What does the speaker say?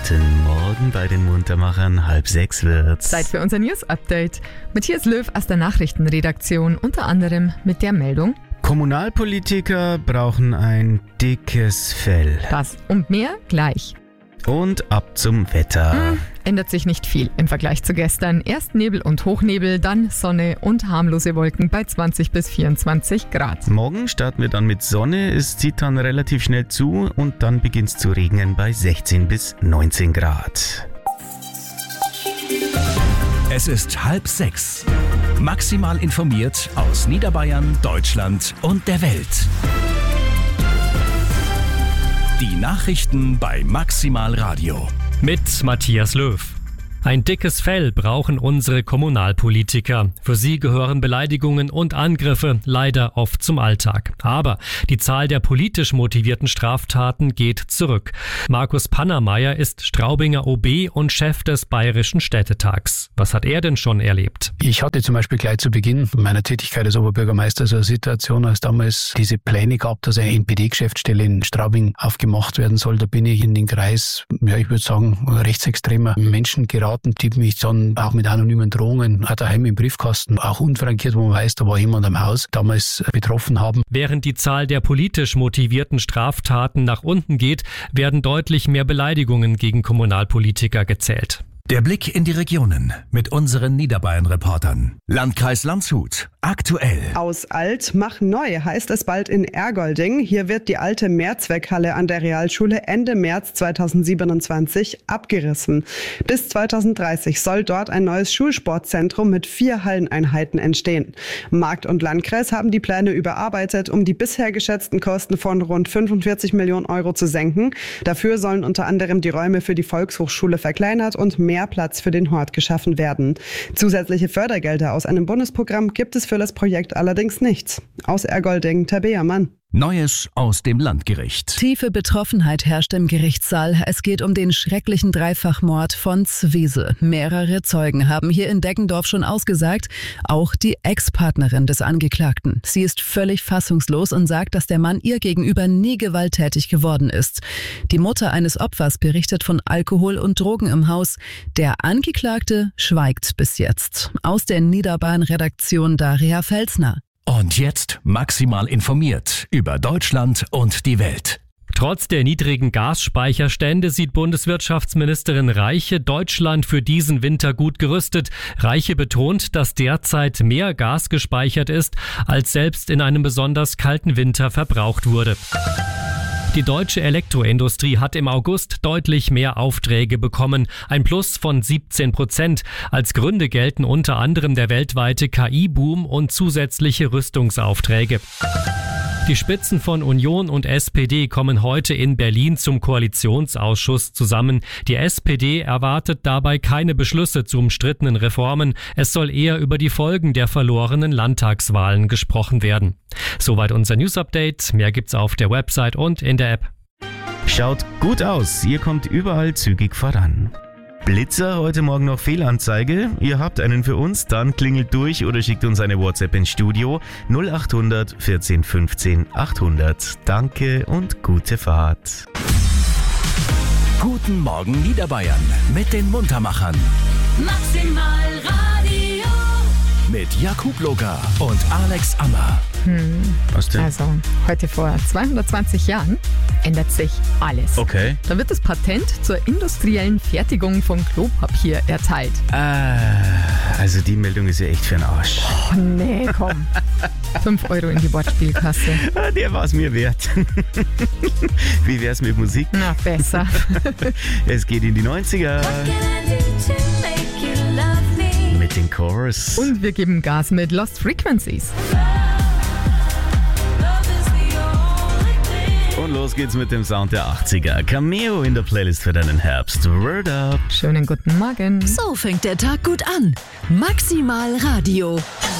Guten Morgen bei den Muntermachern, 5:30 wird's. Zeit für unser News-Update. Matthias Löw aus der Nachrichtenredaktion, unter anderem mit der Meldung: Kommunalpolitiker brauchen ein dickes Fell. Das und mehr gleich. Und ab zum Wetter. Ändert sich nicht viel im Vergleich zu gestern. Erst Nebel und Hochnebel, dann Sonne und harmlose Wolken bei 20 bis 24 Grad. Morgen starten wir dann mit Sonne, es zieht dann relativ schnell zu und dann beginnt es zu regnen bei 16 bis 19 Grad. Es ist 5:30. Maximal informiert aus Niederbayern, Deutschland und der Welt. Die Nachrichten bei Maximal Radio. Mit Matthias Löw. Ein dickes Fell brauchen unsere Kommunalpolitiker. Für sie gehören Beleidigungen und Angriffe leider oft zum Alltag. Aber die Zahl der politisch motivierten Straftaten geht zurück. Markus Pannermeier ist Straubinger OB und Chef des Bayerischen Städtetags. Was hat er denn schon erlebt? Ich hatte zum Beispiel gleich zu Beginn meiner Tätigkeit als Oberbürgermeister so eine Situation, als damals diese Pläne gab, dass eine NPD-Geschäftsstelle in Straubing aufgemacht werden soll. Da bin ich in den Kreis, ich würde sagen, rechtsextremer Menschen geraten, die mich dann auch mit anonymen Drohungen, auch daheim im Briefkasten, auch unfrankiert, wo man weiß, da war jemand am Haus, damals betroffen haben. Während die Zahl der politisch motivierten Straftaten nach unten geht, werden deutlich mehr Beleidigungen gegen Kommunalpolitiker gezählt. Der Blick in die Regionen mit unseren Niederbayern-Reportern. Landkreis Landshut. Aktuell. Aus alt mach neu heißt es bald in Ergolding. Hier wird die alte Mehrzweckhalle an der Realschule Ende März 2027 abgerissen. Bis 2030 soll dort ein neues Schulsportzentrum mit 4 Halleneinheiten entstehen. Markt und Landkreis haben die Pläne überarbeitet, um die bisher geschätzten Kosten von rund 45 Millionen Euro zu senken. Dafür sollen unter anderem die Räume für die Volkshochschule verkleinert und mehr Platz für den Hort geschaffen werden. Zusätzliche Fördergelder aus einem Bundesprogramm gibt es für das Projekt allerdings nicht. Aus Ergolding, Tabea Mann. Neues aus dem Landgericht. Tiefe Betroffenheit herrscht im Gerichtssaal. Es geht um den schrecklichen Dreifachmord von Zwiesel. Mehrere Zeugen haben hier in Deggendorf schon ausgesagt, auch die Ex-Partnerin des Angeklagten. Sie ist völlig fassungslos und sagt, dass der Mann ihr gegenüber nie gewalttätig geworden ist. Die Mutter eines Opfers berichtet von Alkohol und Drogen im Haus. Der Angeklagte schweigt bis jetzt. Aus der Niederbayern-Redaktion Daria Felsner. Und jetzt maximal informiert über Deutschland und die Welt. Trotz der niedrigen Gasspeicherstände sieht Bundeswirtschaftsministerin Reiche Deutschland für diesen Winter gut gerüstet. Reiche betont, dass derzeit mehr Gas gespeichert ist, als selbst in einem besonders kalten Winter verbraucht wurde. Die deutsche Elektroindustrie hat im August deutlich mehr Aufträge bekommen, ein Plus von 17%. Als Gründe gelten unter anderem der weltweite KI-Boom und zusätzliche Rüstungsaufträge. Die Spitzen von Union und SPD kommen heute in Berlin zum Koalitionsausschuss zusammen. Die SPD erwartet dabei keine Beschlüsse zu umstrittenen Reformen. Es soll eher über die Folgen der verlorenen Landtagswahlen gesprochen werden. Soweit unser News-Update. Mehr gibt's auf der Website und in der App. Schaut gut aus, ihr kommt überall zügig voran. Blitzer, heute Morgen noch Fehlanzeige. Ihr habt einen für uns, dann klingelt durch oder schickt uns eine WhatsApp ins Studio 0800 14 15 800. Danke und gute Fahrt. Guten Morgen Niederbayern mit den Muntermachern. Maximal Radio. Mit Jakub Loga und Alex Ammer. Was denn? Also, heute vor 220 Jahren ändert sich alles. Okay. Da wird das Patent zur industriellen Fertigung von Klopapier erteilt. Also die Meldung ist ja echt für den Arsch. Oh nee, komm. 5 Euro in die Wortspielkasse. Der war es mir wert. Wie wär's mit Musik? Na, besser. Es geht in die 90er. Mit den Chorus. Und wir geben Gas mit Lost Frequencies. Und los geht's mit dem Sound der 80er. Cameo in der Playlist für deinen Herbst. Word up. Schönen guten Morgen. So fängt der Tag gut an. Maximal Radio.